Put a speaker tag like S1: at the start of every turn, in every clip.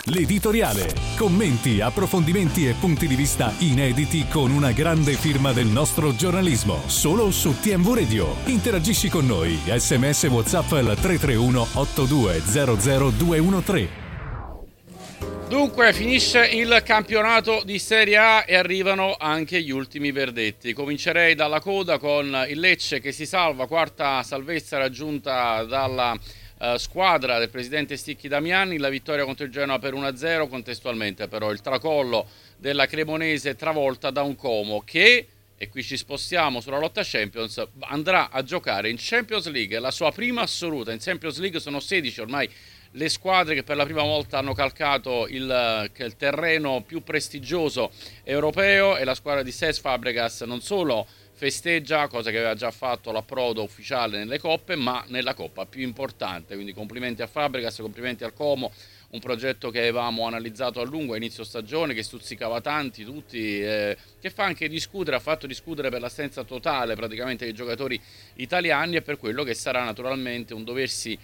S1: l'editoriale. Commenti, approfondimenti e punti di vista inediti con una grande firma del nostro giornalismo. Solo su TMV Radio. Interagisci con noi. SMS WhatsApp al 331 8200 213.
S2: Dunque finisce il campionato di Serie A e arrivano anche gli ultimi verdetti. Comincerei dalla coda con il Lecce che si salva, quarta salvezza raggiunta dalla squadra del presidente Sticchi Damiani, la vittoria contro il Genoa per 1-0, contestualmente però il tracollo della Cremonese travolta da un Como che, e qui ci spostiamo sulla lotta Champions, andrà a giocare in Champions League, la sua prima assoluta. In Champions League sono 16 ormai le squadre che per la prima volta hanno calcato il terreno più prestigioso europeo, e la squadra di Cesc Fabregas non solo festeggia, cosa che aveva già fatto l'approdo ufficiale nelle coppe, ma nella coppa più importante. Quindi complimenti a Fabregas, complimenti al Como, un progetto che avevamo analizzato a lungo a inizio stagione, che stuzzicava tanti, tutti, che fa anche discutere, ha fatto discutere per l'assenza totale praticamente dei giocatori italiani e per quello che sarà naturalmente un doversi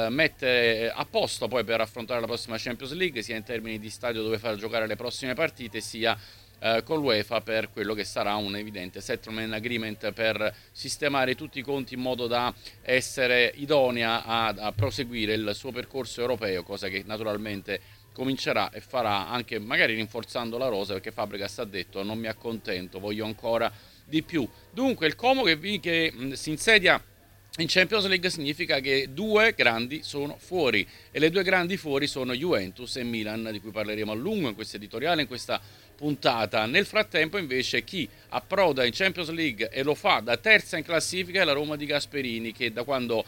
S2: mettere a posto poi per affrontare la prossima Champions League, sia in termini di stadio dove far giocare le prossime partite, sia con l'UEFA per quello che sarà un evidente settlement agreement per sistemare tutti i conti in modo da essere idonea a proseguire il suo percorso europeo, cosa che naturalmente comincerà e farà anche magari rinforzando la rosa, perché Fabregas ha detto non mi accontento, voglio ancora di più. Dunque il Como che si insedia in Champions League significa che due grandi sono fuori, e le due grandi fuori sono Juventus e Milan, di cui parleremo a lungo in questo editoriale, in questa puntata. Nel frattempo invece chi approda in Champions League e lo fa da terza in classifica è la Roma di Gasperini, che da quando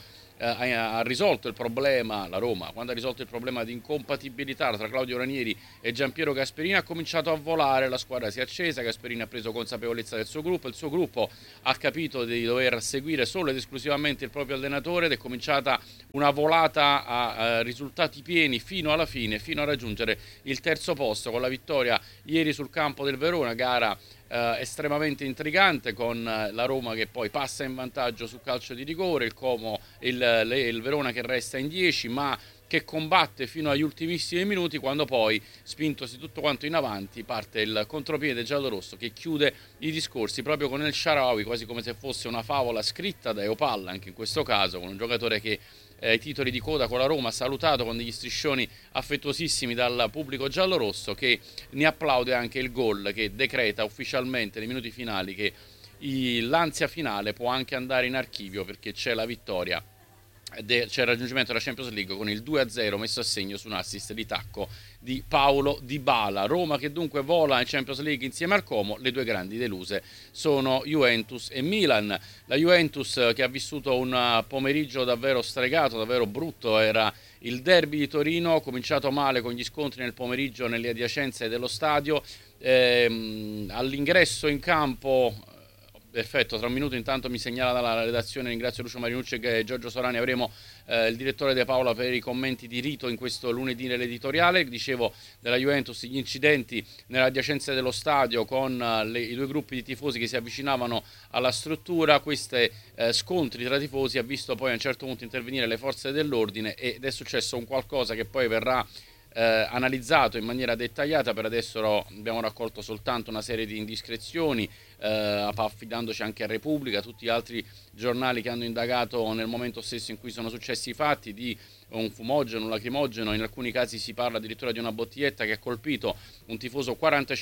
S2: ha risolto il problema, la Roma, quando ha risolto il problema di incompatibilità tra Claudio Ranieri e Giampiero Gasperini, ha cominciato a volare, la squadra si è accesa, Gasperini ha preso consapevolezza del suo gruppo, il suo gruppo ha capito di dover seguire solo ed esclusivamente il proprio allenatore, ed è cominciata una volata a risultati pieni fino alla fine, fino a raggiungere il terzo posto con la vittoria ieri sul campo del Verona, gara estremamente intrigante, con la Roma che poi passa in vantaggio su calcio di rigore, il Como, il Verona che resta in 10 ma che combatte fino agli ultimissimi minuti, quando poi, spintosi tutto quanto in avanti, parte il contropiede giallorosso che chiude i discorsi proprio con El Shaarawy, quasi come se fosse una favola scritta da Eopalla, anche in questo caso, con un giocatore che ai titoli di coda con la Roma, salutato con degli striscioni affettuosissimi dal pubblico giallorosso, che ne applaude anche il gol che decreta ufficialmente nei minuti finali che l'ansia finale può anche andare in archivio, perché c'è la vittoria, c'è il raggiungimento della Champions League con il 2-0 messo a segno su un assist di tacco di Paulo Dybala. Roma che dunque vola in Champions League insieme al Como, le due grandi deluse sono Juventus e Milan. La Juventus che ha vissuto un pomeriggio davvero stregato, davvero brutto, era il derby di Torino, cominciato male con gli scontri nel pomeriggio nelle adiacenze dello stadio, all'ingresso in campo. Perfetto, tra un minuto intanto mi segnala dalla redazione, ringrazio Lucio Marinucci e Giorgio Sorani, avremo il direttore De Paola per i commenti di rito in questo lunedì nell'editoriale. Dicevo della Juventus, gli incidenti nelle adiacenze dello stadio con i due gruppi di tifosi che si avvicinavano alla struttura, questi scontri tra tifosi ha visto poi a un certo punto intervenire le forze dell'ordine ed è successo un qualcosa che poi verrà analizzato in maniera dettagliata. Per adesso abbiamo raccolto soltanto una serie di indiscrezioni, affidandoci anche a Repubblica, tutti gli altri giornali che hanno indagato nel momento stesso in cui sono successi i fatti, di un fumogeno, un lacrimogeno, in alcuni casi si parla addirittura di una bottiglietta che ha colpito un tifoso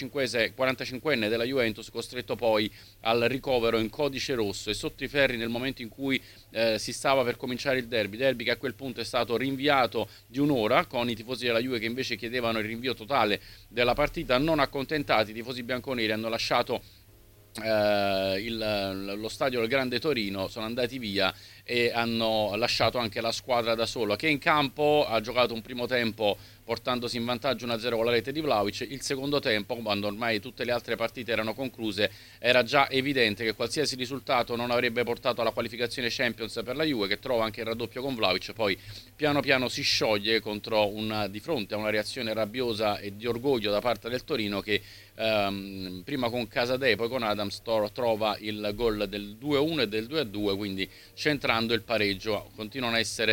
S2: 45enne della Juventus, costretto poi al ricovero in codice rosso e sotto i ferri nel momento in cui si stava per cominciare il derby che a quel punto è stato rinviato di un'ora, con i tifosi della Juve che invece chiedevano il rinvio totale della partita. Non accontentati, i tifosi bianconeri hanno lasciato lo stadio del Grande Torino, sono andati via e hanno lasciato anche la squadra da sola, che in campo ha giocato un primo tempo portandosi in vantaggio 1-0 con la rete di Vlahovic. Il secondo tempo, quando ormai tutte le altre partite erano concluse, era già evidente che qualsiasi risultato non avrebbe portato alla qualificazione Champions per la Juve, che trova anche il raddoppio con Vlahovic, poi piano piano si scioglie di fronte a una reazione rabbiosa e di orgoglio da parte del Torino, che prima con Casadei poi con Adams trova il gol del 2-1 e del 2-2, quindi centrando il pareggio. Continuano a essere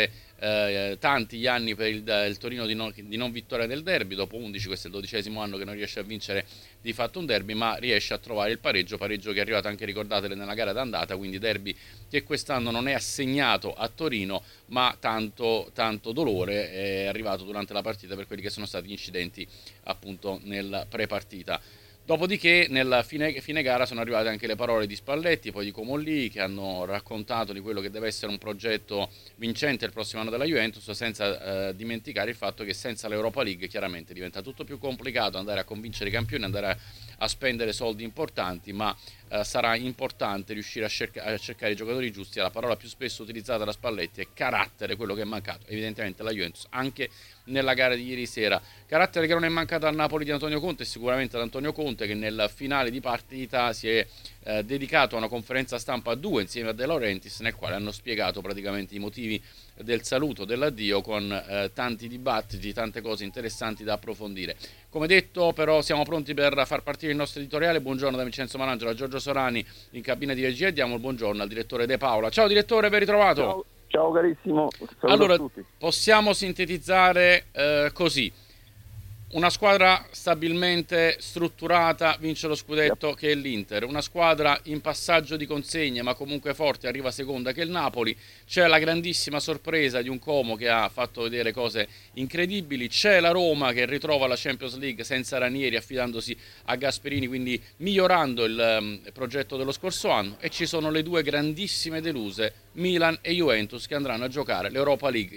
S2: tanti gli anni per il Torino di non vittoria del derby, dopo 11, questo è il 12° anno che non riesce a vincere di fatto un derby, ma riesce a trovare il pareggio che è arrivato anche, ricordatele, nella gara d'andata, quindi derby che quest'anno non è assegnato a Torino, ma tanto dolore è arrivato durante la partita per quelli che sono stati gli incidenti appunto nel pre-partita. Dopodiché nella fine gara sono arrivate anche le parole di Spalletti, poi di Comolli, che hanno raccontato di quello che deve essere un progetto vincente il prossimo anno della Juventus, senza dimenticare il fatto che senza l'Europa League chiaramente diventa tutto più complicato andare a convincere i campioni, andare a spendere soldi importanti, ma sarà importante riuscire a cercare i giocatori giusti. La parola più spesso utilizzata da Spalletti è carattere, quello che è mancato evidentemente alla Juventus anche nella gara di ieri sera. Carattere che non è mancato al Napoli di Antonio Conte, sicuramente ad Antonio Conte, che nel finale di partita si è dedicato a una conferenza stampa a due insieme a De Laurentiis, nel quale hanno spiegato praticamente i motivi del saluto, dell'addio, con tanti dibattiti, tante cose interessanti da approfondire. Come detto, però, siamo pronti per far partire il nostro editoriale. Buongiorno da Vincenzo Malangelo, a Giorgio Sorani in cabina di regia, e diamo il buongiorno al direttore De Paola. Ciao direttore, ben ritrovato.
S3: Ciao carissimo.
S2: Allora,
S3: a tutti.
S2: possiamo sintetizzare così: una squadra stabilmente strutturata vince lo scudetto, che è l'Inter, una squadra in passaggio di consegne ma comunque forte, arriva seconda, che è il Napoli. C'è la grandissima sorpresa di un Como che ha fatto vedere cose incredibili, c'è la Roma che ritrova la Champions League senza Ranieri, affidandosi a Gasperini, quindi migliorando il progetto dello scorso anno, e ci sono le due grandissime deluse, Milan e Juventus, che andranno a giocare l'Europa League.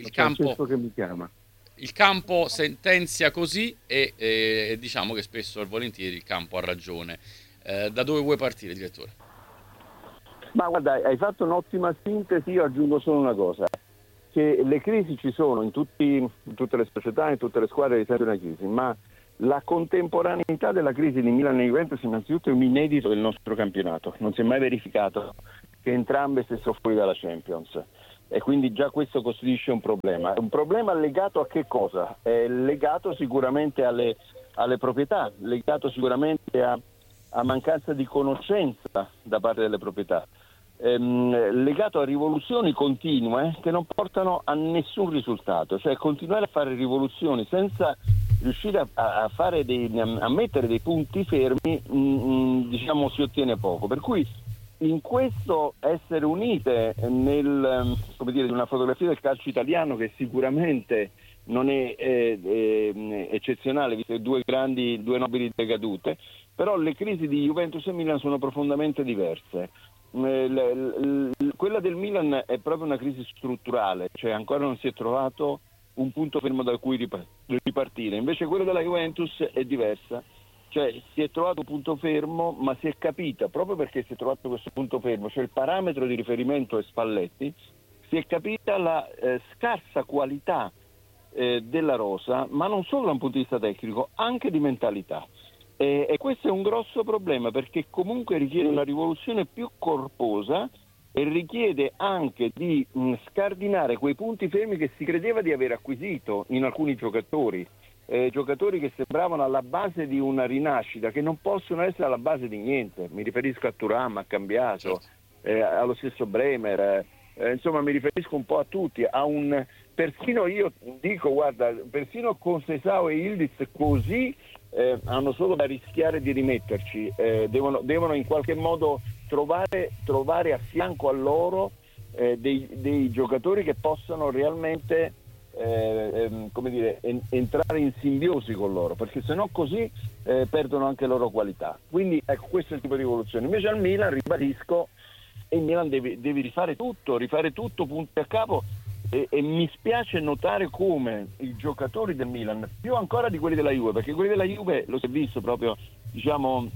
S2: Il campo sentenzia così e diciamo che spesso e volentieri il campo ha ragione. Da dove vuoi partire, direttore?
S3: Ma guarda, hai fatto un'ottima sintesi. Io aggiungo solo una cosa, che le crisi ci sono in tutte le società, in tutte le squadre, di sempre una crisi, ma la contemporaneità della crisi di Milan e Juventus innanzitutto è un inedito del nostro campionato. Non si è mai verificato che entrambe stessero fuori dalla Champions. E quindi già questo costituisce un problema. È un problema legato a che cosa? È legato sicuramente alle proprietà, legato sicuramente a mancanza di conoscenza da parte delle proprietà, legato a rivoluzioni continue che non portano a nessun risultato. Cioè continuare a fare rivoluzioni senza riuscire a mettere dei punti fermi, diciamo, si ottiene poco. Per cui in questo essere unite come dire, una fotografia del calcio italiano che sicuramente non è eccezionale, visto che due nobili decadute, però le crisi di Juventus e Milan sono profondamente diverse. Quella del Milan è proprio una crisi strutturale, cioè ancora non si è trovato un punto fermo da cui ripartire. Invece quella della Juventus è diversa. Cioè si è trovato un punto fermo, ma si è capita, proprio perché si è trovato questo punto fermo, cioè il parametro di riferimento è Spalletti, si è capita la scarsa qualità della rosa, ma non solo da un punto di vista tecnico, anche di mentalità. E questo è un grosso problema, perché comunque richiede una rivoluzione più corposa e richiede anche di scardinare quei punti fermi che si credeva di aver acquisito in alcuni giocatori. Giocatori che sembravano alla base di una rinascita, che non possono essere alla base di niente. Mi riferisco a Thuram, a Cambiaso, allo stesso Bremer, insomma mi riferisco un po' a tutti, persino io dico, guarda, persino con Sesao e Ildiz così hanno solo da rischiare di rimetterci, devono in qualche modo trovare a fianco a loro dei giocatori che possano realmente come dire, entrare in simbiosi con loro, perché sennò così perdono anche le loro qualità. Quindi ecco, questo è il tipo di evoluzione. Invece al Milan, ribadisco, il Milan deve rifare tutto punti a capo, e mi spiace notare come i giocatori del Milan, più ancora di quelli della Juve, perché quelli della Juve lo si è visto proprio, diciamo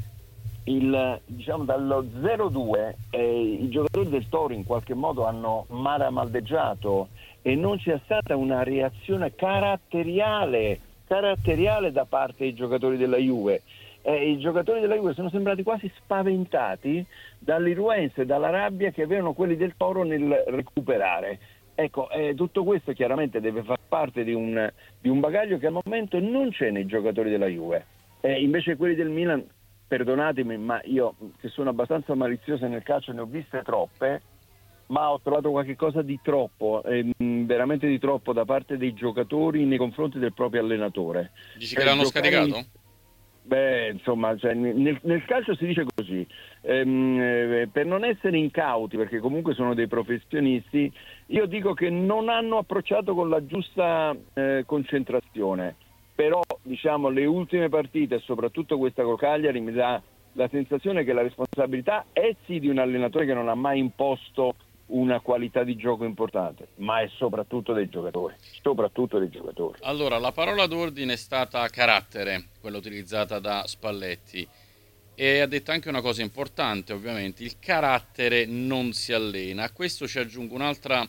S3: dallo 0-2 i giocatori del Toro in qualche modo hanno maramaldeggiato e non c'è stata una reazione caratteriale da parte dei giocatori della Juve. I giocatori della Juve sono sembrati quasi spaventati dall'irruenza e dalla rabbia che avevano quelli del Toro nel recuperare. Ecco, tutto questo chiaramente deve far parte di un bagaglio che al momento non c'è nei giocatori della Juve. Invece quelli del Milan, perdonatemi, ma io, che sono abbastanza malizioso nel calcio, ne ho viste troppe, ma ho trovato qualche cosa di troppo, veramente di troppo da parte dei giocatori nei confronti del proprio allenatore.
S2: Dici che l'hanno scaricato?
S3: Beh, insomma, cioè, nel calcio si dice così, per non essere incauti, perché comunque sono dei professionisti, io dico che non hanno approcciato con la giusta concentrazione, però diciamo le ultime partite, soprattutto questa col Cagliari, mi dà la sensazione che la responsabilità è sì di un allenatore che non ha mai imposto una qualità di gioco importante, ma è soprattutto dei giocatori.
S2: Allora, la parola d'ordine è stata carattere, quella utilizzata da Spalletti, e ha detto anche una cosa importante, ovviamente: il carattere non si allena. A questo ci aggiungo un'altra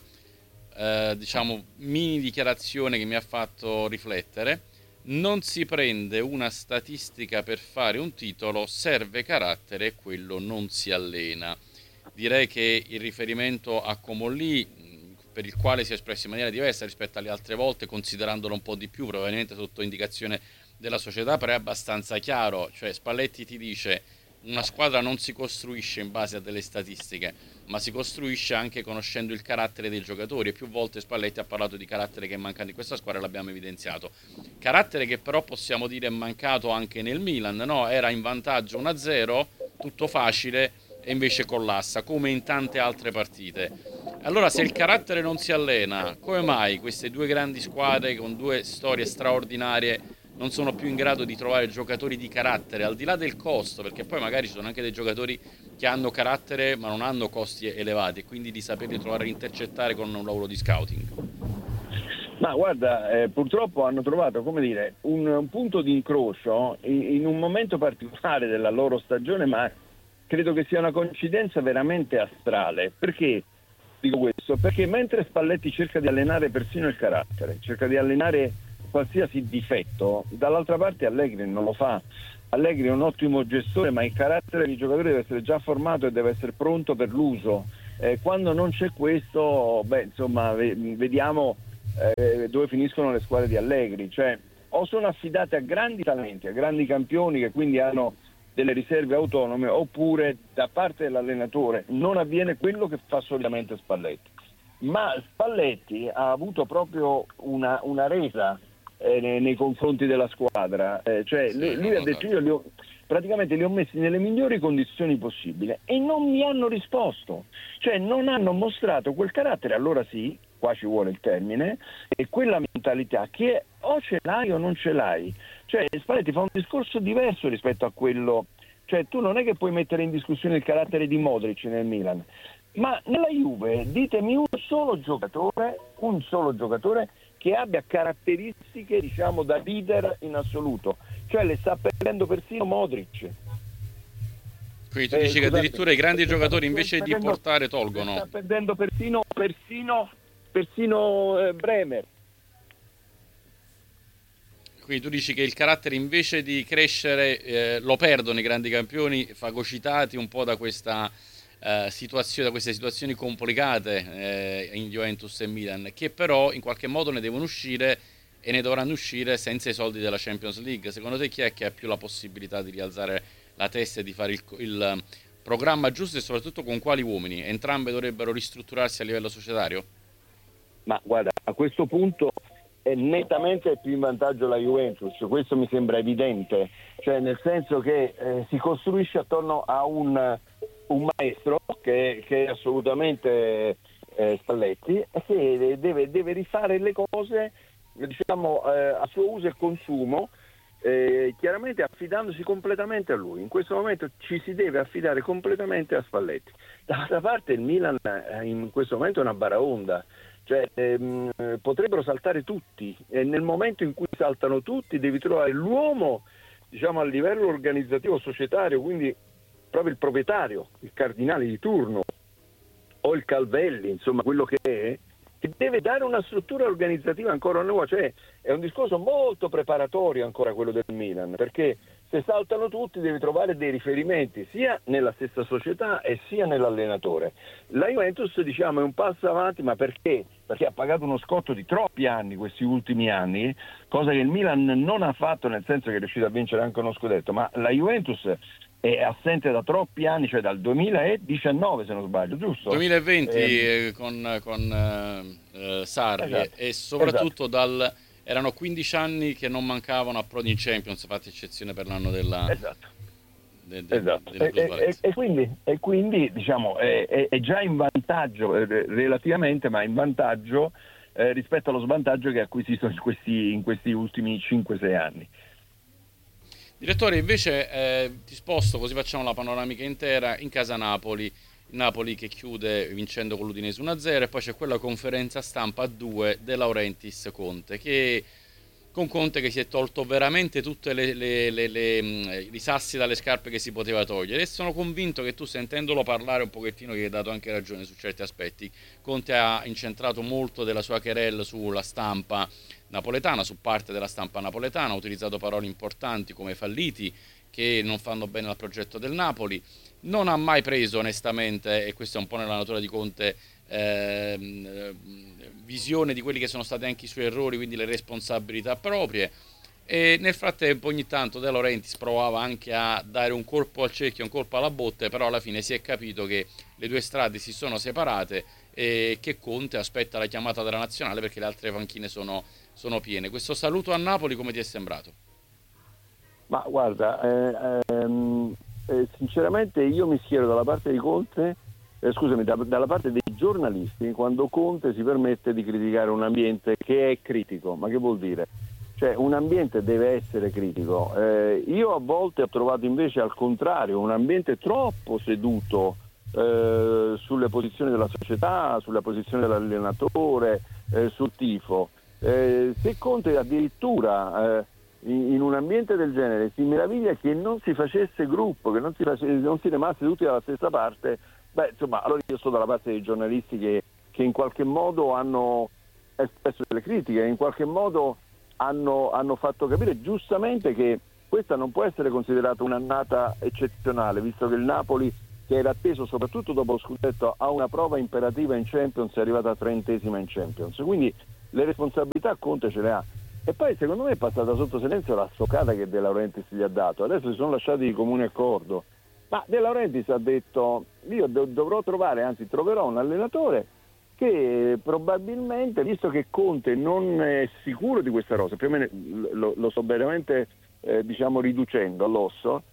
S2: mini dichiarazione che mi ha fatto riflettere: non si prende una statistica per fare un titolo, serve carattere e quello non si allena. Direi che il riferimento a Comolli, per il quale si è espresso in maniera diversa rispetto alle altre volte, considerandolo un po' di più, probabilmente sotto indicazione della società, però è abbastanza chiaro. Cioè, Spalletti ti dice: una squadra non si costruisce in base a delle statistiche, ma si costruisce anche conoscendo il carattere dei giocatori, e più volte Spalletti ha parlato di carattere che è mancato in questa squadra, l'abbiamo evidenziato. Carattere che però possiamo dire è mancato anche nel Milan, no? Era in vantaggio 1-0, tutto facile, e invece collassa, come in tante altre partite. Allora, se il carattere non si allena, come mai queste due grandi squadre con due storie straordinarie non sono più in grado di trovare giocatori di carattere, al di là del costo? Perché poi magari ci sono anche dei giocatori che hanno carattere ma non hanno costi elevati, e quindi di saperli trovare e intercettare con un lavoro di scouting.
S3: Ma guarda, purtroppo hanno trovato, come dire, un punto di incrocio in un momento particolare della loro stagione, ma credo che sia una coincidenza veramente astrale. Perché dico questo? Perché mentre Spalletti cerca di allenare persino il carattere, cerca di allenare qualsiasi difetto, dall'altra parte Allegri non lo fa. Allegri è un ottimo gestore, ma il carattere del giocatore deve essere già formato e deve essere pronto per l'uso. Quando non c'è questo, vediamo dove finiscono le squadre di Allegri. Cioè, o sono affidate a grandi talenti, a grandi campioni che quindi hanno delle riserve autonome, oppure da parte dell'allenatore non avviene quello che fa solitamente Spalletti. Ma Spalletti ha avuto proprio una resa nei confronti della squadra, lui ha detto: io praticamente li ho messi nelle migliori condizioni possibili e non mi hanno risposto, cioè non hanno mostrato quel carattere. Allora sì, qua ci vuole il termine, e quella mentalità che o ce l'hai o non ce l'hai. Cioè Spalletti fa un discorso diverso rispetto a quello, cioè tu non è che puoi mettere in discussione il carattere di Modric nel Milan, ma nella Juve ditemi un solo giocatore che abbia caratteristiche, diciamo, da leader in assoluto. Cioè le sta perdendo persino Modric.
S2: Quindi tu dici che addirittura i grandi giocatori invece di portare tolgono.
S3: Sta perdendo persino Bremer.
S2: Quindi tu dici che il carattere invece di crescere lo perdono i grandi campioni, fagocitati un po' da questa situazione, da queste situazioni complicate in Juventus e Milan, che però in qualche modo ne devono uscire, e ne dovranno uscire senza i soldi della Champions League. Secondo te chi è che ha più la possibilità di rialzare la testa e di fare il programma giusto, e soprattutto con quali uomini? Entrambe dovrebbero ristrutturarsi a livello societario?
S3: Ma guarda, a questo punto è nettamente più in vantaggio la Juventus, questo mi sembra evidente, cioè nel senso che si costruisce attorno a un maestro che è assolutamente Spalletti, e che deve rifare le cose, diciamo, a suo uso e consumo, chiaramente affidandosi completamente a lui. In questo momento ci si deve affidare completamente a Spalletti. Dall'altra parte il Milan in questo momento è una baraonda, cioè potrebbero saltare tutti, e nel momento in cui saltano tutti devi trovare l'uomo, diciamo, a livello organizzativo societario, quindi proprio il proprietario, il cardinale di turno, o il Calvelli, insomma quello che è, che deve dare una struttura organizzativa ancora nuova. Cioè è un discorso molto preparatorio ancora quello del Milan, perché se saltano tutti devi trovare dei riferimenti sia nella stessa società e sia nell'allenatore. La Juventus, diciamo, è un passo avanti, ma perché? Perché ha pagato uno scotto di troppi anni questi ultimi anni, cosa che il Milan non ha fatto, nel senso che è riuscito a vincere anche uno scudetto, ma la Juventus è assente da troppi anni, cioè dal 2019 se non sbaglio, giusto?
S2: 2020 con Sarri,
S3: esatto,
S2: e soprattutto erano 15 anni che non mancavano a Prodi in Champions, fatta eccezione per l'anno della...
S3: Esatto.
S2: Esatto.
S3: E quindi diciamo è già in vantaggio relativamente, ma in vantaggio rispetto allo svantaggio che ha acquisito in questi ultimi 5-6 anni.
S2: Direttore, invece ti sposto, così facciamo la panoramica intera, in casa Napoli. Napoli che chiude vincendo con l'Udinese 1-0, e poi c'è quella conferenza stampa a 2 De Laurentiis Conte, con Conte che si è tolto veramente tutti i sassi dalle scarpe che si poteva togliere, e sono convinto che tu, sentendolo parlare un pochettino, gli hai dato anche ragione su certi aspetti. Conte ha incentrato molto della sua querelle sulla stampa napoletana, su parte della stampa napoletana, ha utilizzato parole importanti come falliti, che non fanno bene al progetto del Napoli. Non ha mai preso onestamente, e questo è un po' nella natura di Conte, visione di quelli che sono stati anche i suoi errori, quindi le responsabilità proprie. E nel frattempo ogni tanto De Laurentiis provava anche a dare un colpo al cerchio, un colpo alla botte, però alla fine si è capito che le due strade si sono separate e che Conte aspetta la chiamata della nazionale perché le altre panchine sono piene. Questo saluto a Napoli come ti è sembrato?
S3: Ma guarda, sinceramente io mi schiero dalla parte di Conte, dalla parte dei giornalisti, quando Conte si permette di criticare un ambiente che è critico. Ma che vuol dire? Cioè, un ambiente deve essere critico. Io a volte ho trovato invece al contrario un ambiente troppo seduto sulle posizioni della società, sulla posizione dell'allenatore, sul tifo. Se Conte addirittura in un ambiente del genere si meraviglia che non si facesse gruppo, che non si rimasse tutti dalla stessa parte, insomma, allora io sto dalla parte dei giornalisti che in qualche modo hanno espresso delle critiche, in qualche modo hanno fatto capire giustamente che questa non può essere considerata un'annata eccezionale, visto che il Napoli, che era atteso soprattutto dopo lo scudetto, ha una prova imperativa in Champions, è arrivata 30ª in Champions, quindi le responsabilità Conte ce le ha. E poi secondo me è passata sotto silenzio la stoccata che De Laurentiis gli ha dato. Adesso si sono lasciati di comune accordo, ma De Laurentiis ha detto: io troverò un allenatore che probabilmente, visto che Conte non è sicuro di questa rosa, più o meno lo sto veramente riducendo all'osso,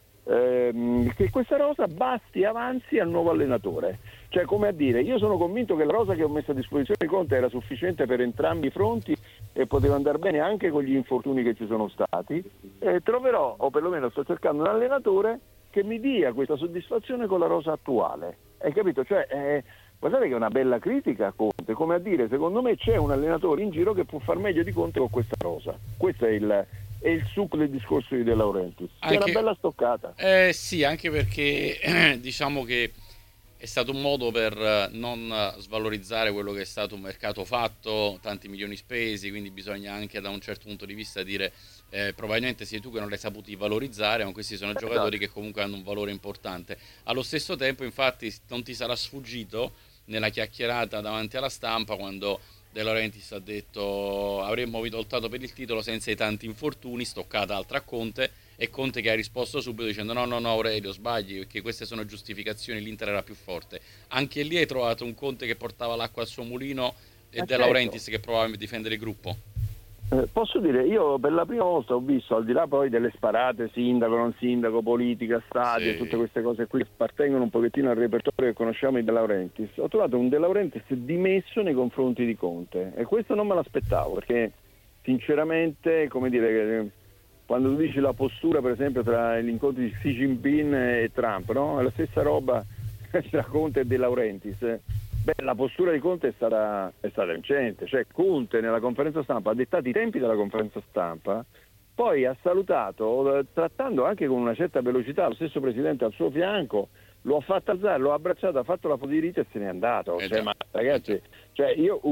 S3: che questa rosa basti, avanzi al nuovo allenatore. Cioè, come a dire, io sono convinto che la rosa che ho messo a disposizione di Conte era sufficiente per entrambi i fronti e poteva andare bene anche con gli infortuni che ci sono stati. Troverò, o perlomeno sto cercando, un allenatore che mi dia questa soddisfazione con la rosa attuale. Hai capito? Cioè, guardate che è una bella critica a Conte, come a dire, secondo me c'è un allenatore in giro che può far meglio di Conte con questa rosa. Questo è il succo del discorso di De Laurentiis. È una bella stoccata.
S2: Sì, anche perché diciamo che è stato un modo per non svalorizzare quello che è stato un mercato fatto, tanti milioni spesi, quindi bisogna anche da un certo punto di vista dire probabilmente sei tu che non li hai saputi valorizzare, ma questi sono giocatori che comunque hanno un valore importante. Allo stesso tempo, infatti, non ti sarà sfuggito nella chiacchierata davanti alla stampa quando De Laurentiis ha detto avremmo lottato per il titolo senza i tanti infortuni, stoccata altra a Conte, e Conte che ha risposto subito dicendo no Aurelio, sbagli, perché queste sono giustificazioni, l'Inter era più forte. Anche lì hai trovato un Conte che portava l'acqua al suo mulino e De Laurentiis che provava a difendere il gruppo.
S3: Posso dire, io per la prima volta ho visto, al di là poi delle sparate sindaco, non sindaco, politica, stadio, tutte queste cose qui che appartengono un pochettino al repertorio che conosciamo di De Laurentiis, ho trovato un De Laurentiis dimesso nei confronti di Conte, e questo non me l'aspettavo, perché sinceramente, come dire, quando tu dici la postura per esempio tra gli incontri di Xi Jinping e Trump, no? È la stessa roba tra Conte e De Laurentiis. La postura di Conte è stata vincente, cioè Conte nella conferenza stampa ha dettato i tempi della conferenza stampa, poi ha salutato, trattando anche con una certa velocità lo stesso presidente al suo fianco, lo ha fatto alzare, lo ha abbracciato, ha fatto la foto di rito e se n'è andato. Ma ragazzi, cioè io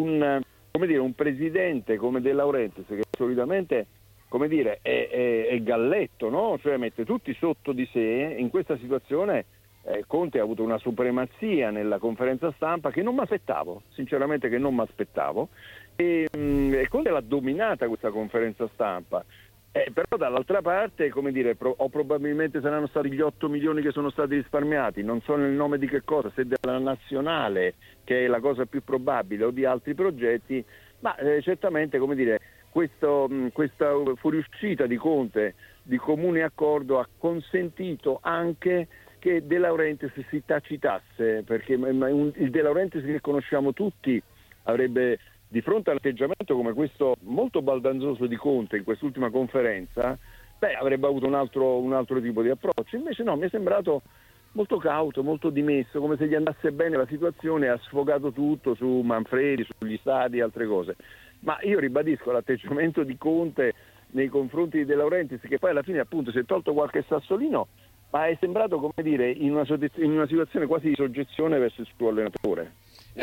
S3: un presidente come De Laurentiis, che solitamente, come dire, è galletto, no? Cioè mette tutti sotto di sé, in questa situazione Conte ha avuto una supremazia nella conferenza stampa che non mi aspettavo, sinceramente che non mi aspettavo, e Conte l'ha dominata questa conferenza stampa. Però dall'altra parte, come dire, o probabilmente saranno stati gli 8 milioni che sono stati risparmiati, non so nel nome di che cosa, se della nazionale, che è la cosa più probabile, o di altri progetti, ma certamente, come dire, questa fuoriuscita di Conte di comune accordo ha consentito anche che De Laurentiis si tacitasse, perché il De Laurentiis che conosciamo tutti avrebbe, di fronte all'atteggiamento come questo molto baldanzoso di Conte in quest'ultima conferenza, avrebbe avuto un altro tipo di approccio. Invece no, mi è sembrato molto cauto, molto dimesso, come se gli andasse bene la situazione, ha sfogato tutto su Manfredi, sugli stadi e altre cose. Ma io ribadisco l'atteggiamento di Conte nei confronti di De Laurentiis, che poi alla fine appunto si è tolto qualche sassolino, ma è sembrato, come dire, in una situazione quasi di soggezione verso il suo allenatore.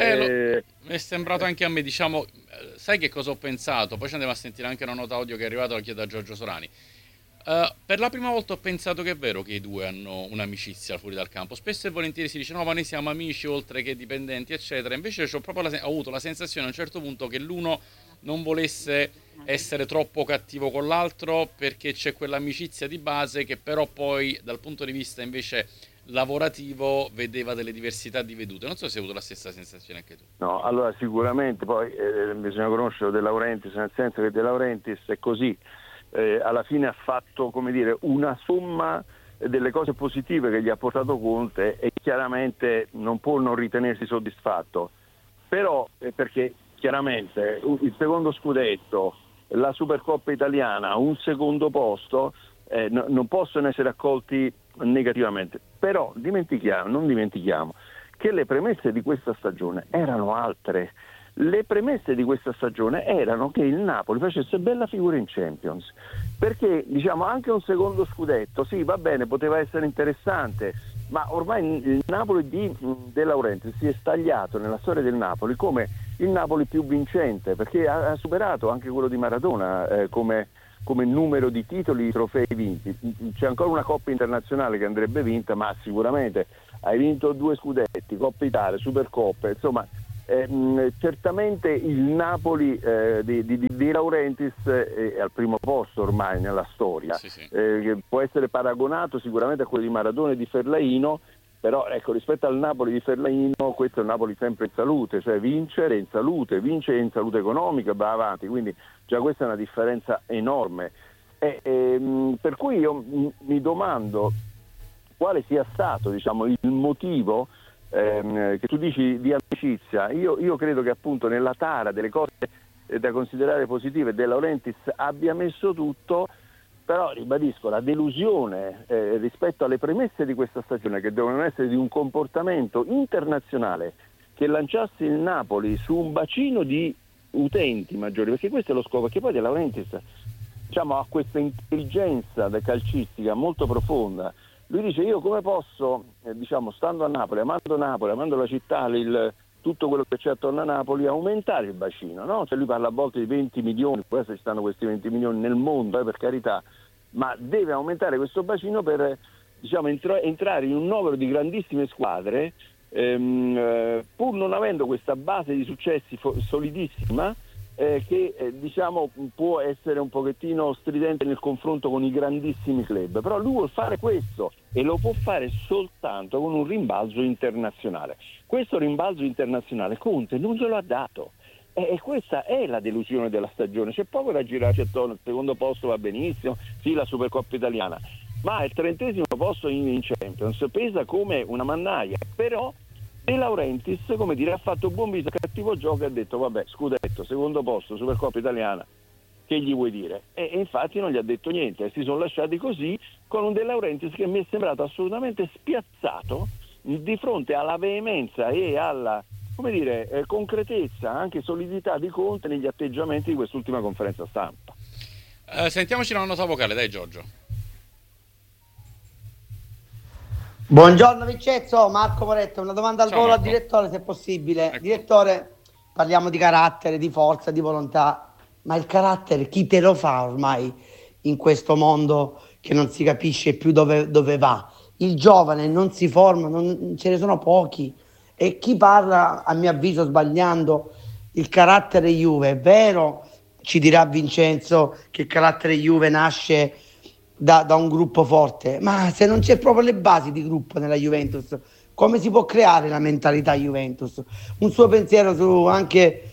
S2: È sembrato anche a me, diciamo. Sai che cosa ho pensato? Poi ci andiamo a sentire anche una nota audio che è arrivata anche da Giorgio Sorani. Per la prima volta ho pensato che è vero che i due hanno un'amicizia fuori dal campo. Spesso e volentieri si dice no, ma noi siamo amici oltre che dipendenti, eccetera. Invece ho proprio avuto la sensazione a un certo punto che l'uno non volesse essere troppo cattivo con l'altro, perché c'è quell'amicizia di base che però poi dal punto di vista invece lavorativo vedeva delle diversità di vedute. Non so se hai avuto la stessa sensazione anche tu.
S3: No, allora sicuramente poi bisogna conoscere De Laurentiis, nel senso che De Laurentiis è così, alla fine ha fatto, come dire, una somma delle cose positive che gli ha portato Conte e chiaramente non può non ritenersi soddisfatto, però perché chiaramente il secondo scudetto, la Supercoppa italiana, un secondo posto non possono essere accolti negativamente, però non dimentichiamo che le premesse di questa stagione erano altre. Le premesse di questa stagione erano che il Napoli facesse bella figura in Champions, perché diciamo anche un secondo scudetto, sì, va bene, poteva essere interessante, ma ormai il Napoli di De Laurentiis si è stagliato nella storia del Napoli come il Napoli più vincente, perché ha superato anche quello di Maradona come numero di titoli, di trofei vinti. C'è ancora una Coppa internazionale che andrebbe vinta, ma sicuramente hai vinto 2 scudetti, Coppa Italia, Supercoppe, insomma certamente il Napoli di Laurentiis è al primo posto ormai nella storia,
S2: sì.
S3: Che può essere paragonato sicuramente a quello di Maradona e di Ferlaino, però ecco, rispetto al Napoli di Ferlaino questo è un Napoli sempre in salute, cioè vincere in salute, vincere in salute economica, va avanti, quindi già questa è una differenza enorme, per cui io mi domando quale sia stato, diciamo, il motivo che tu dici di amicizia. Io credo che appunto nella tara delle cose da considerare positive De Laurentiis abbia messo tutto, però ribadisco la delusione rispetto alle premesse di questa stagione, che devono essere di un comportamento internazionale che lanciasse il Napoli su un bacino di utenti maggiori, perché questo è lo scopo, perché poi De Laurentiis, diciamo, ha questa intelligenza calcistica molto profonda. Lui dice: io come posso, diciamo, stando a Napoli, amando la città, tutto quello che c'è attorno a Napoli, aumentare il bacino, no? Cioè lui parla a volte di 20 milioni, poi ci stanno questi 20 milioni nel mondo, per carità, ma deve aumentare questo bacino per, diciamo, entrare in un novero di grandissime squadre, pur non avendo questa base di successi solidissima, che diciamo può essere un pochettino stridente nel confronto con i grandissimi club, però lui vuol fare questo e lo può fare soltanto con un rimbalzo internazionale. Questo rimbalzo internazionale Conte non glielo ha dato, e questa è la delusione della stagione. C'è poco da girarci attorno, il secondo posto va benissimo, sì, la Supercoppa italiana, ma il 30° posto in Champions pesa come una mannaia, però De Laurentiis, come dire, ha fatto buon viso, cattivo gioco e ha detto: vabbè, scudetto, secondo posto, Supercoppa italiana, che gli vuoi dire? E infatti non gli ha detto niente, si sono lasciati così, con un De Laurentiis che mi è sembrato assolutamente spiazzato di fronte alla veemenza e alla, come dire, concretezza, anche solidità di Conte negli atteggiamenti di quest'ultima conferenza stampa.
S2: Sentiamoci una nota vocale, dai Giorgio.
S4: Buongiorno Vincenzio, Marco Moretto, una domanda al
S2: Ciao,
S4: volo al
S2: Marco.
S4: direttore se possibile.
S2: Ecco.
S4: Direttore, parliamo di carattere, di forza, di volontà, ma il carattere chi te lo fa ormai in questo mondo che non si capisce più dove va? Il giovane non si forma, ce ne sono pochi, e chi parla, a mio avviso sbagliando, il carattere Juve è vero ci dirà Vincenzo che il carattere Juve nasce da un gruppo forte, ma se non c'è proprio le basi di gruppo nella Juventus, come si può creare la mentalità Juventus? Un suo pensiero anche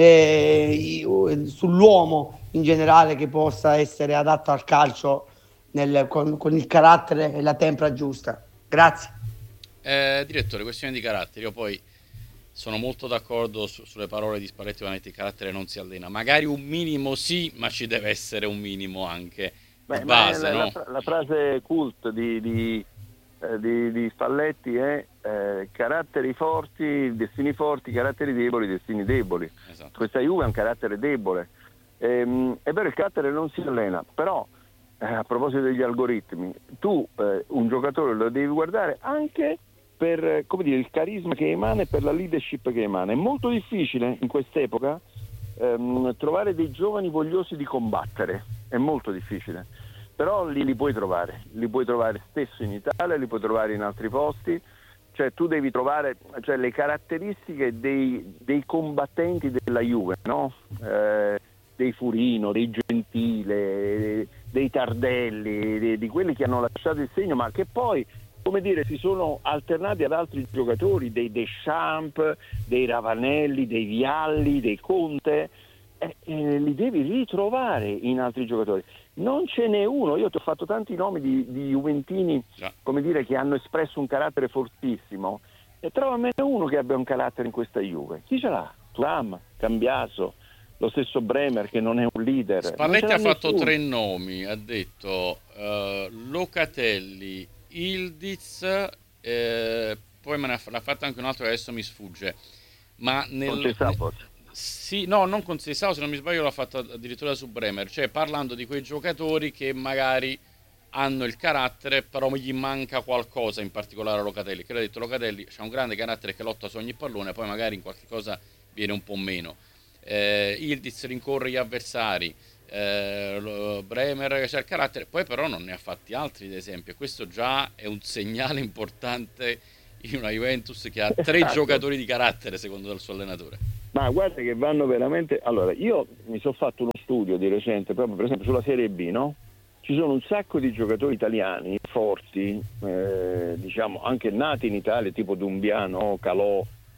S4: sull'uomo in generale che possa essere adatto al calcio con il carattere e la tempra giusta. Grazie.
S2: Direttore, questione di carattere, io poi sono molto d'accordo sulle parole di Spalletti, ovviamente il carattere non si allena, magari un minimo sì, ma ci deve essere un minimo anche di base, no?
S3: La frase cult di Spalletti è caratteri forti, destini forti, caratteri deboli, destini deboli.
S2: Esatto.
S3: Questa Juve è un carattere debole. È vero, il carattere non si allena, però a proposito degli algoritmi, tu un giocatore lo devi guardare anche per, come dire, il carisma che emana e per la leadership che emana. È molto difficile in quest'epoca trovare dei giovani vogliosi di combattere, è molto difficile, però li puoi trovare spesso in Italia, li puoi trovare in altri posti, cioè tu devi trovare le caratteristiche dei combattenti della Juve, no? Dei Furino, dei Gentile, dei Tardelli, di quelli che hanno lasciato il segno, ma che poi, come dire, si sono alternati ad altri giocatori, dei Deschamps, dei Ravanelli, dei Vialli, dei Conte, li devi ritrovare in altri giocatori. Non ce n'è uno, io ti ho fatto tanti nomi di juventini, come dire, che hanno espresso un carattere fortissimo, e trovamene uno che abbia un carattere in questa Juve. Chi ce l'ha? Thuram, Cambiaso, lo stesso Bremer che non è un leader.
S2: Spalletti ha fatto 3 nomi, ha detto Locatelli, Ildiz, poi me ne ha fatto anche un altro che adesso mi sfugge, ma sì, no, non con Sessao, se non mi sbaglio l'ha fatto addirittura su Bremer, cioè parlando di quei giocatori che magari hanno il carattere, però gli manca qualcosa, in particolare a Locatelli, che l'ha detto, Locatelli ha un grande carattere che lotta su ogni pallone, poi magari in qualche cosa viene un po' meno. Ildiz rincorre gli avversari, Bremer c'è il carattere, poi però non ne ha fatti altri, ad esempio, e questo già è un segnale importante in una Juventus che ha 3 giocatori di carattere secondo il suo allenatore.
S3: Ma guarda che vanno veramente. Allora, io mi sono fatto uno studio di recente, proprio per esempio sulla Serie B, no? Ci sono un sacco di giocatori italiani forti, diciamo anche nati in Italia, tipo Dumbiano, Calò,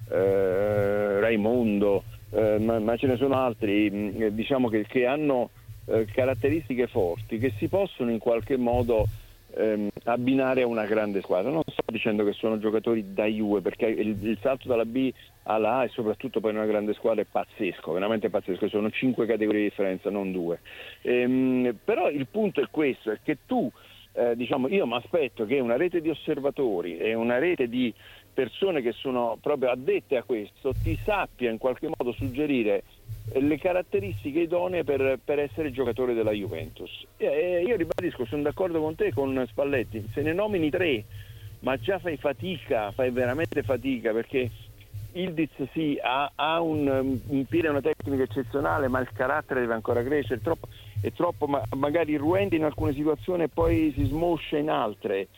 S3: Raimondo, ma ce ne sono altri, diciamo che hanno caratteristiche forti che si possono in qualche modo abbinare a una grande squadra. Non sto dicendo che sono giocatori da Juve, perché il salto dalla B alla A e soprattutto poi in una grande squadra è pazzesco, veramente pazzesco, sono 5 categorie di differenza, non 2. Però il punto è questo, è che tu diciamo, io mi aspetto che una rete di osservatori e una rete di persone che sono proprio addette a questo ti sappia in qualche modo suggerire le caratteristiche idonee per essere giocatore della Juventus. Io ribadisco, sono d'accordo con te, con Spalletti, se ne nomini 3 ma già fai veramente fatica, perché Ildiz sì, ha un piede, una tecnica eccezionale, ma il carattere deve ancora crescere, è troppo magari irruente in alcune situazioni e poi si smoscia in altre.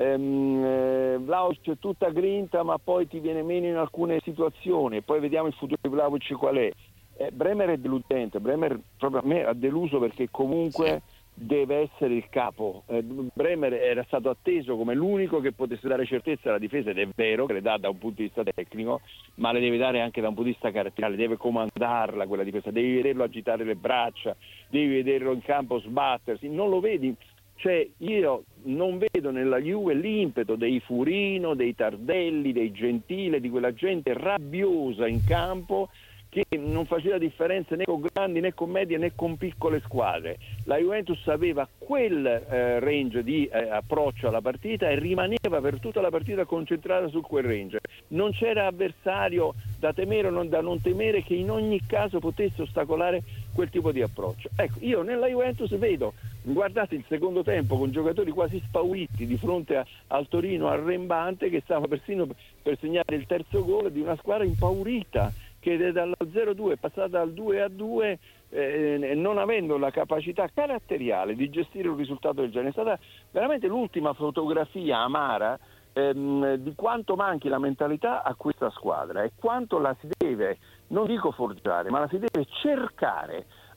S3: Vlahovic è tutta grinta ma poi ti viene meno in alcune situazioni, e poi vediamo il futuro di Vlahovic qual è. Bremer è deludente, Bremer proprio a me ha deluso, perché comunque deve essere il capo. Bremer era stato atteso come l'unico che potesse dare certezza alla difesa, ed è vero che le dà da un punto di vista tecnico, ma le deve dare anche da un punto di vista caratteriale, deve comandarla quella difesa, devi vederlo agitare le braccia, devi vederlo in campo sbattersi, non lo vedi. Cioè io non vedo nella Juve l'impeto dei Furino, dei Tardelli, dei Gentile, di quella gente rabbiosa in campo che non faceva differenza né con grandi né con medie né con piccole squadre. La Juventus aveva quel range di approccio alla partita e rimaneva per tutta la partita concentrata su quel range. Non c'era avversario da temere o da non temere che in ogni caso potesse ostacolare quel tipo di approccio. Ecco, io nella Juventus vedo, guardate il secondo tempo, con giocatori quasi spauriti di fronte al Torino arrembante, che stava persino per segnare il terzo gol di una squadra impaurita, che dalla 0-2 è passata dal 2-2, non avendo la capacità caratteriale di gestire un risultato del genere. È stata veramente l'ultima fotografia amara di quanto manchi la mentalità a questa squadra e quanto la si deve, non dico forgiare, ma la si deve cercare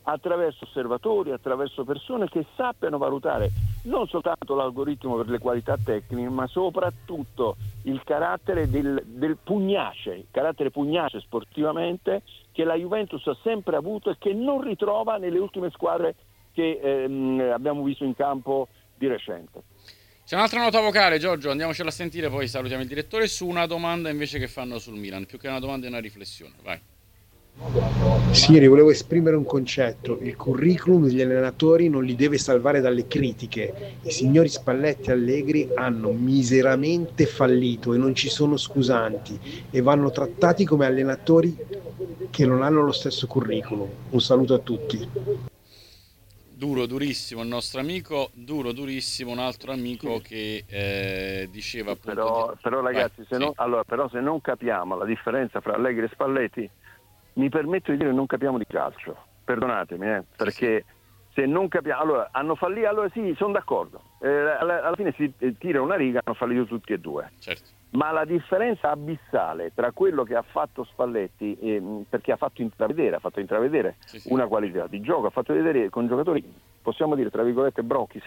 S3: attraverso osservatori, attraverso persone che sappiano valutare non soltanto l'algoritmo per le qualità tecniche, ma soprattutto il carattere del pugnace, il carattere pugnace sportivamente che la Juventus ha sempre avuto e che non ritrova nelle ultime squadre che abbiamo visto in campo di recente.
S2: C'è un'altra nota vocale, Giorgio, andiamocela a sentire, poi salutiamo il direttore, su una domanda invece che fanno sul Milan, più che una domanda è una riflessione, vai.
S5: Sì, volevo esprimere un concetto. Il curriculum degli allenatori non li deve salvare dalle critiche. I signori Spalletti e Allegri hanno miseramente fallito e non ci sono scusanti e vanno trattati come allenatori che non hanno lo stesso curriculum. Un saluto a tutti.
S2: Duro, durissimo il nostro amico, durissimo un altro amico che diceva appunto...
S3: Però ragazzi, se non capiamo la differenza fra Allegri e Spalletti, mi permetto di dire che non capiamo di calcio, perdonatemi, perché se non capiamo, allora hanno fallito, allora sì, sono d'accordo, alla fine si tira una riga, hanno fallito tutti e due,
S2: certo.
S3: Ma la differenza abissale tra quello che ha fatto Spalletti, perché ha fatto intravedere
S2: sì.
S3: Una qualità di gioco, ha fatto vedere con giocatori, possiamo dire tra virgolette brocchi,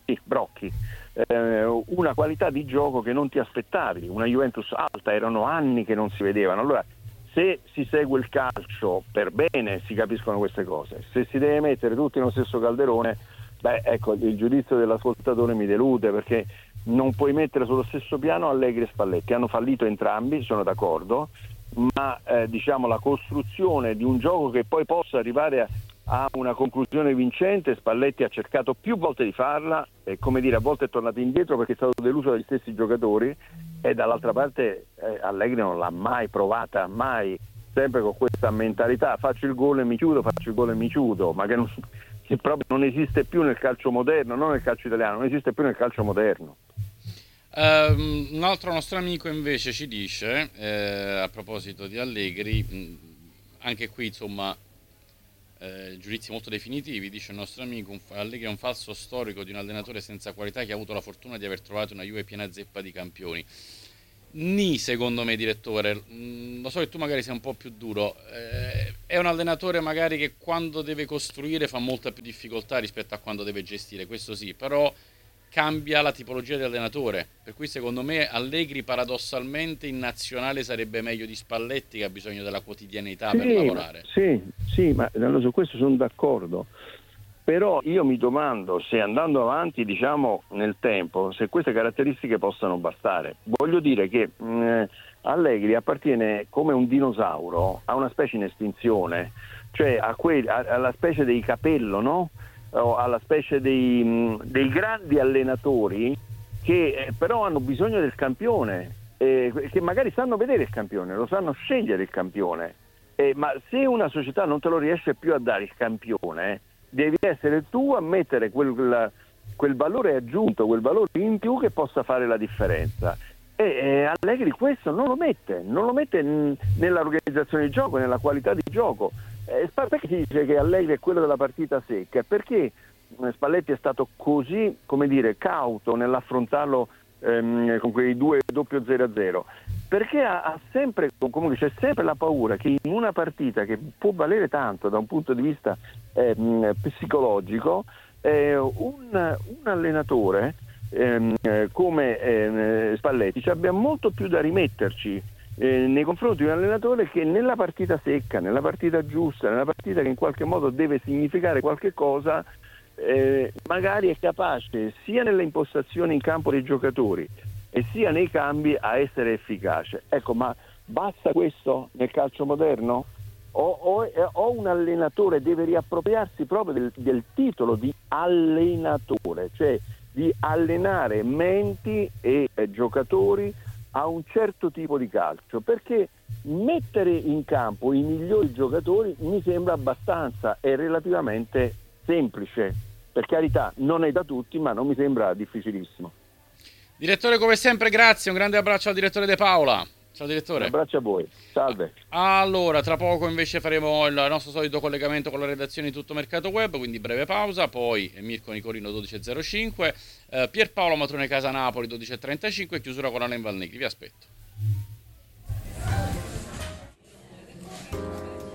S3: una qualità di gioco che non ti aspettavi, una Juventus alta, erano anni che non si vedevano. Allora, se si segue il calcio per bene si capiscono queste cose, se si deve mettere tutti nello stesso calderone, ecco, il giudizio dell'ascoltatore mi delude, perché non puoi mettere sullo stesso piano Allegri e Spalletti. Hanno fallito entrambi, sono d'accordo, ma diciamo la costruzione di un gioco che poi possa arrivare a una conclusione vincente, Spalletti ha cercato più volte di farla e, come dire, a volte è tornato indietro perché è stato deluso dagli stessi giocatori, e dall'altra parte Allegri non l'ha mai provata, mai, sempre con questa mentalità: faccio il gol e mi chiudo, ma che proprio non esiste più nel calcio moderno, non nel calcio italiano, non esiste più nel calcio moderno.
S2: Un altro nostro amico invece ci dice, a proposito di Allegri, anche qui insomma giudizi molto definitivi, dice il nostro amico, Allegri è un falso storico di un allenatore senza qualità che ha avuto la fortuna di aver trovato una Juve piena zeppa di campioni. Secondo me, direttore, lo so che tu magari sei un po' più duro, è un allenatore magari che quando deve costruire fa molta più difficoltà rispetto a quando deve gestire, questo sì, però cambia la tipologia di allenatore, per cui secondo me Allegri paradossalmente in nazionale sarebbe meglio di Spalletti, che ha bisogno della quotidianità per lavorare.
S3: Sì, ma su questo sono d'accordo, però io mi domando se, andando avanti diciamo nel tempo, se queste caratteristiche possano bastare. Voglio dire che Allegri appartiene come un dinosauro a una specie in estinzione, cioè alla specie dei Capello, no? O alla specie dei grandi allenatori che però hanno bisogno del campione, che magari sanno vedere il campione, lo sanno scegliere il campione, ma se una società non te lo riesce più a dare il campione, devi essere tu a mettere quel valore aggiunto, quel valore in più che possa fare la differenza. E Allegri questo non lo mette nell'organizzazione di gioco, nella qualità di gioco. Perché si dice che Allegri è quello della partita secca? Perché Spalletti è stato così, come dire, cauto nell'affrontarlo con quei 2 doppio 0-0? Perché ha sempre, comunque c'è sempre la paura che in una partita che può valere tanto da un punto di vista psicologico, un allenatore come Spalletti abbia molto più da rimetterci nei confronti di un allenatore che nella partita secca, nella partita giusta, nella partita che in qualche modo deve significare qualche cosa, magari è capace sia nelle impostazioni in campo dei giocatori e sia nei cambi a essere efficace. Ecco, ma basta questo nel calcio moderno? O un allenatore deve riappropriarsi proprio del titolo di allenatore, cioè di allenare menti e giocatori a un certo tipo di calcio, perché mettere in campo i migliori giocatori mi sembra abbastanza e relativamente semplice. Per carità, non è da tutti, ma non mi sembra difficilissimo.
S2: Direttore, come sempre, grazie, un grande abbraccio al direttore De Paola. Ciao direttore.
S3: Un abbraccio a voi, salve.
S2: Allora, tra poco invece faremo il nostro solito collegamento con la redazione di Tutto Mercato Web, quindi breve pausa, poi Mirko Nicolino 12.05, Pierpaolo Matrone Casa Napoli 12.35 e chiusura con Alain Valnegri, vi aspetto.